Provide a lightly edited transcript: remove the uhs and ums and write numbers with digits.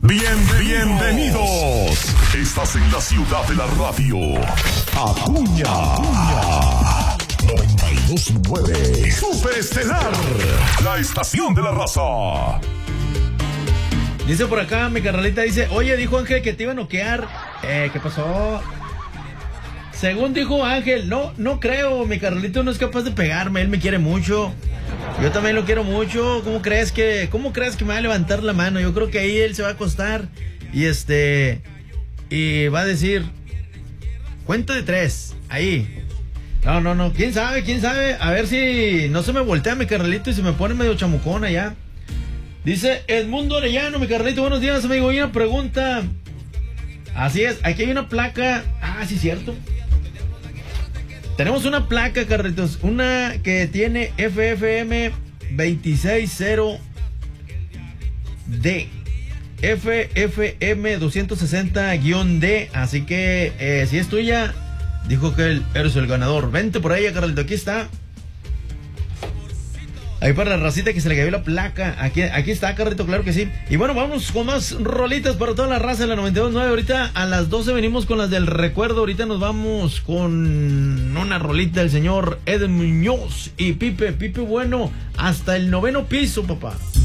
Bienvenidos. Estás en la ciudad de la radio. Acuña. 92.9. Super Estelar. La estación de la raza. Dice por acá, mi carnalita dice, oye, dijo Ángel que te iba a noquear. ¿Qué pasó? Según dijo Ángel, no creo, mi carnalito no es capaz de pegarme, él me quiere mucho. Yo también lo quiero mucho. ¿Cómo crees que me va a levantar la mano? Yo creo que ahí él se va a acostar y y va a decir, cuenta de 3, ahí. No, quién sabe, a ver si no se me voltea mi carnalito y se me pone medio chamucón allá. Dice Edmundo Arellano, mi carnalito, buenos días, amigo. Hay una pregunta. Así es, aquí hay una placa. Sí, cierto. Tenemos una placa, carritos, una que tiene FFM 260D. FFM 260-D. Así que, si es tuya, dijo que eres el ganador. Vente por ahí, carnalito, aquí está. Ahí para la racita que se le cayó la placa. Aquí está, carrito, claro que sí. Y bueno, vamos con más rolitas para toda la raza de la 92.9. Ahorita a las 12 venimos con las del recuerdo. Ahorita nos vamos con una rolita del señor Ed Muñoz y Pipe Bueno, hasta el 9º piso, papá.